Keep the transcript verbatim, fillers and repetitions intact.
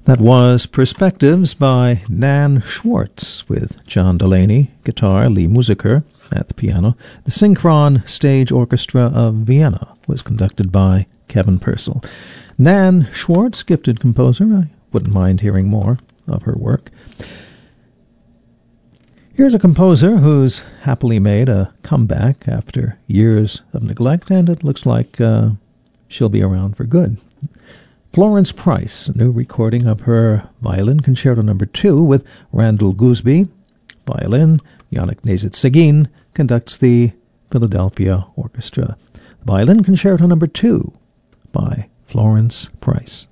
That was Perspectives by Nan Schwartz with John Delaney, guitar, Lee Musiker at the piano. The Synchron Stage Orchestra of Vienna was conducted by Kevin Purcell. Nan Schwartz, gifted composer. I wouldn't mind hearing more of her work. Here's a composer who's happily made a comeback after years of neglect, and it looks like uh, she'll be around for good. Florence Price, a new recording of her Violin Concerto Number two with Randall Gooseby. Violin, Yannick Nézet-Séguin conducts the Philadelphia Orchestra. Violin Concerto Number two by Florence Price.